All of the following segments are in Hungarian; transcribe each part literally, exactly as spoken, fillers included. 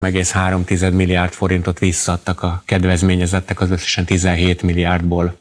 egész három tized milliárd forintot visszaadtak a kedvezményezettek az összesen tizenhét milliárdból.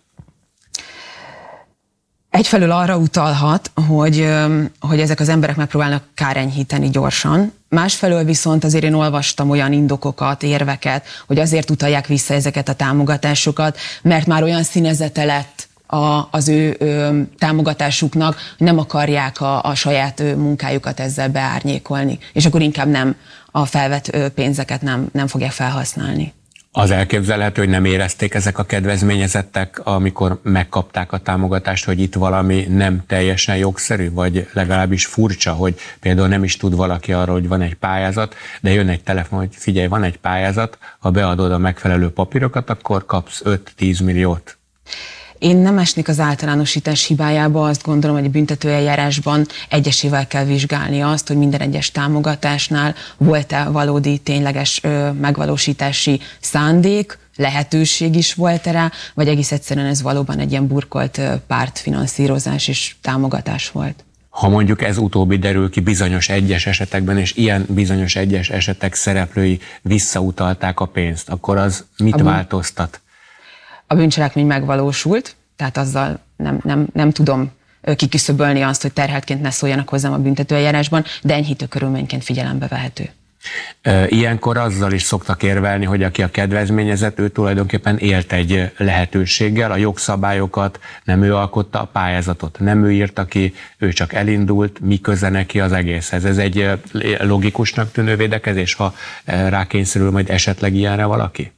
Egyfelől arra utalhat, hogy, hogy ezek az emberek megpróbálnak kárenyhíteni gyorsan. Másfelől viszont azért én olvastam olyan indokokat, érveket, hogy azért utalják vissza ezeket a támogatásokat, mert már olyan színezete lett a, az ő ö, támogatásuknak, hogy nem akarják a, a saját ö, munkájukat ezzel beárnyékolni. És akkor inkább nem a felvett ö, pénzeket nem, nem fogják felhasználni. Az elképzelhető, hogy nem érezték ezek a kedvezményezettek, amikor megkapták a támogatást, hogy itt valami nem teljesen jogszerű, vagy legalábbis furcsa, hogy például nem is tud valaki arról, hogy van egy pályázat, de jön egy telefon, hogy figyelj, van egy pályázat, ha beadod a megfelelő papírokat, akkor kapsz öt-tíz milliót. Én nem esnék az általánosítás hibájába, azt gondolom, hogy a büntetőeljárásban egyesével kell vizsgálni azt, hogy minden egyes támogatásnál volt-e valódi, tényleges ö, megvalósítási szándék, lehetőség is volt-e rá, vagy egész egyszerűen ez valóban egy ilyen burkolt ö, pártfinanszírozás és támogatás volt. Ha mondjuk ez utóbbi derül ki bizonyos egyes esetekben, és ilyen bizonyos egyes esetek szereplői visszautalták a pénzt, akkor az mit a változtat? A bűncselekmény megvalósult, tehát azzal nem, nem, nem tudom kiküszöbölni azt, hogy terheltként ne szóljanak hozzám a büntetőeljárásban, de enyhítő körülményként figyelembe vehető. Ilyenkor azzal is szoktak érvelni, hogy aki a kedvezményezett, ő tulajdonképpen élt egy lehetőséggel, a jogszabályokat nem ő alkotta, a pályázatot nem ő írta ki, ő csak elindult, mi köze neki az egészhez. Ez egy logikusnak tűnő védekezés, ha rákényszerül majd esetleg ilyenre valaki?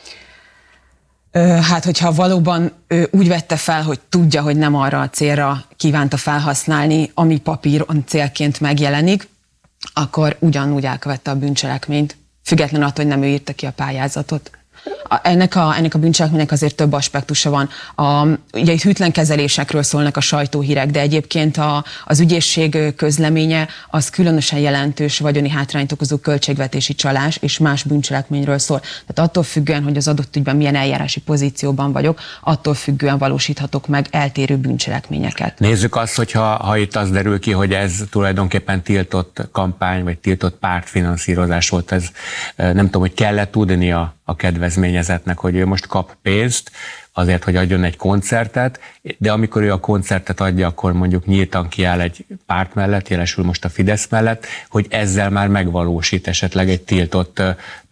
Hát, hogyha valóban úgy vette fel, hogy tudja, hogy nem arra a célra kívánta felhasználni, ami papíron célként megjelenik, akkor ugyanúgy elkövette a bűncselekményt, függetlenül attól, hogy nem ő írta ki a pályázatot. Ennek a, ennek a bűncselekménynek azért több aspektusa van. A, ugye itt hűtlen kezelésekről szólnak a sajtóhírek, de egyébként a, az ügyészség közleménye az különösen jelentős vagyoni hátrányt okozó költségvetési csalás és más bűncselekményről szól. Tehát attól függően, hogy az adott ügyben milyen eljárási pozícióban vagyok, attól függően valósíthatok meg eltérő bűncselekményeket. Nézzük azt, hogyha ha itt az derül ki, hogy ez tulajdonképpen tiltott kampány, vagy tiltott pártfinanszírozás volt, ez nem tudom, hogy kell-e tudnia a kedvezményezetnek, hogy ő most kap pénzt azért, hogy adjon egy koncertet, de amikor ő a koncertet adja, akkor mondjuk nyíltan kiáll egy párt mellett, jelesül most a Fidesz mellett, hogy ezzel már megvalósít esetleg egy tiltott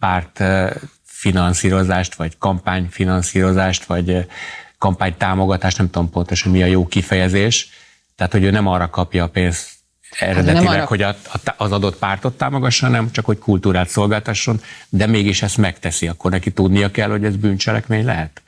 pártfinanszírozást, vagy kampányfinanszírozást, vagy kampánytámogatást, nem tudom pontosan mi a jó kifejezés, tehát hogy ő nem arra kapja a pénzt eredetileg, arra... hogy a, az adott pártot támogassa, hanem csak, hogy kultúrát szolgáltasson, de mégis ezt megteszi, akkor neki tudnia kell, hogy ez bűncselekmény lehet?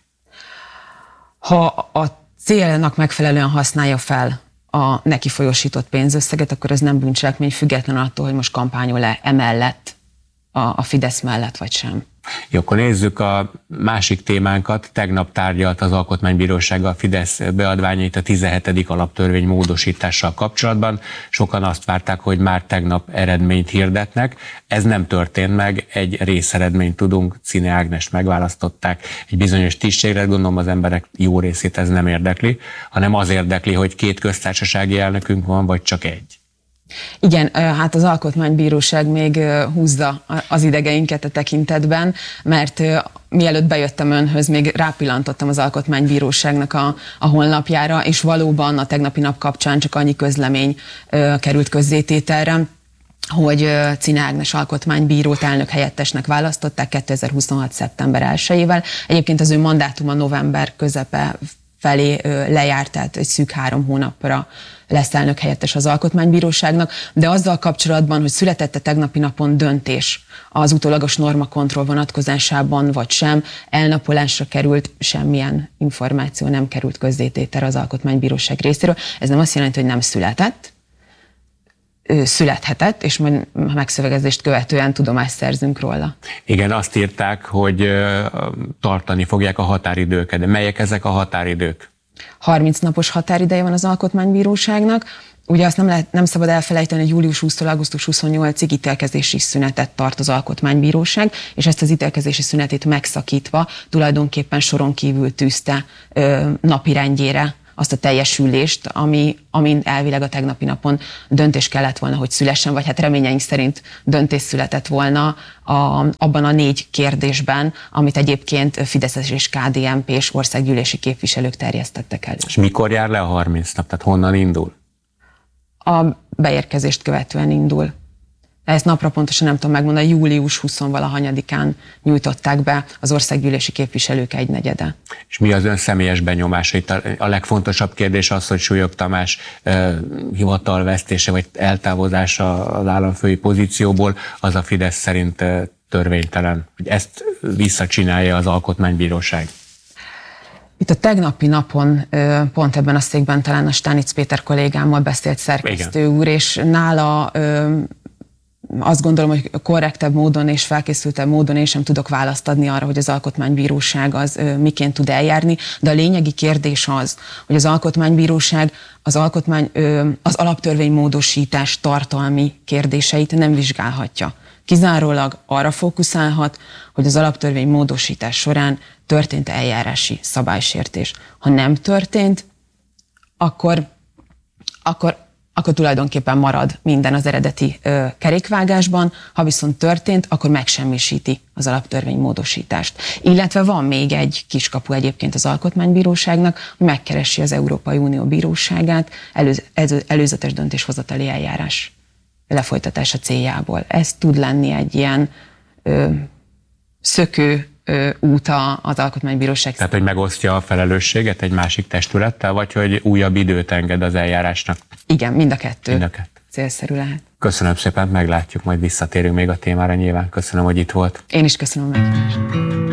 Ha a célnak megfelelően használja fel a neki folyósított pénzösszeget, akkor ez nem bűncselekmény, függetlenül attól, hogy most kampányol-e emellett, a, a Fidesz mellett, vagy sem. Jó, akkor nézzük a másik témánkat. Tegnap tárgyalt az Alkotmánybíróság a Fidesz beadványait a tizenhetedik alaptörvény módosítással kapcsolatban. Sokan azt várták, hogy már tegnap eredményt hirdetnek. Ez nem történt meg, egy részeredményt tudunk, Czine Ágnest megválasztották egy bizonyos tisztségre, gondolom az emberek jó részét ez nem érdekli, hanem az érdekli, hogy két köztársasági elnökünk van, vagy csak egy. Igen, hát az Alkotmánybíróság még húzza az idegeinket a tekintetben, mert mielőtt bejöttem önhöz, még rápillantottam az Alkotmánybíróságnak a, a honlapjára, és valóban a tegnapi nap kapcsán csak annyi közlemény került közzétételre, hogy Czine Ágnes alkotmánybírót elnök helyettesnek választották kétezer-huszonhat. szeptember elsejével. Egyébként az ő mandátuma november közepe felé lejárt, tehát egy szűk három hónapra lesz elnök helyettes az Alkotmánybíróságnak, de azzal kapcsolatban, hogy született a tegnapi napon döntés az utólagos normakontroll vonatkozásában, vagy sem, elnapolásra került, semmilyen információ nem került közzétételre az Alkotmánybíróság részéről. Ez nem azt jelenti, hogy nem született, születhetett, és majd a megszövegezést követően tudomást szerzünk róla. Igen, azt írták, hogy tartani fogják a határidőket, de melyek ezek a határidők? harminc napos határideje van az Alkotmánybíróságnak. Ugye azt nem, lehet, nem szabad elfelejteni, hogy július huszadikától augusztus huszonnyolcadikáig ítélkezési szünetet tart az Alkotmánybíróság, és ezt az ítélkezési szünetét megszakítva tulajdonképpen soron kívül tűzte ö, napirendjére azt a teljesülést, ami, amin elvileg a tegnapi napon döntés kellett volna, hogy szülessen, vagy hát reményeink szerint döntés született volna a, abban a négy kérdésben, amit egyébként Fideszes és ká dé en pés országgyűlési képviselők terjesztettek elő. És mikor jár le a harminc nap? Tehát honnan indul? A beérkezést követően indul. Ezt napra pontosan nem tudom megmondani, július huszonvalahanyadikán nyújtották be az országgyűlési képviselők egynegyede. És mi az ön személyes benyomása? Itt a, a legfontosabb kérdés az, hogy Súlyog Tamás eh, hivatalvesztése vagy eltávozása az államfői pozícióból, az a Fidesz szerint eh, törvénytelen. Hogy ezt visszacsinálja az Alkotmánybíróság. Itt a tegnapi napon pont ebben a székben talán a Stánic Péter kollégámmal beszélt szerkesztő úr, és nála azt gondolom, hogy korrektebb módon és felkészültebb módon én sem tudok választ adni arra, hogy az Alkotmánybíróság az miként tud eljárni, de a lényegi kérdés az, hogy az Alkotmánybíróság az, alkotmány, az alaptörvénymódosítás tartalmi kérdéseit nem vizsgálhatja. Kizárólag arra fókuszálhat, hogy az alaptörvénymódosítás során történt eljárási szabálysértés. Ha nem történt, akkor, akkor, akkor tulajdonképpen marad minden az eredeti ö, kerékvágásban, ha viszont történt, akkor megsemmisíti az alaptörvénymódosítást. Illetve van még egy kiskapu egyébként az Alkotmánybíróságnak, hogy megkeresi az Európai Unió Bíróságát előz, elő, előzetes döntéshozatali eljárás lefolytatása céljából. Ez tud lenni egy ilyen ö, szökő ö, út az Alkotmánybíróság. Tehát, hogy megosztja a felelősséget egy másik testülettel, vagy hogy újabb időt enged az eljárásnak? Igen, mind a kettő. Mind a kettő. Célszerű lehet. Köszönöm szépen, meglátjuk, majd visszatérünk még a témára nyilván. Köszönöm, hogy itt volt. Én is köszönöm a meghívást.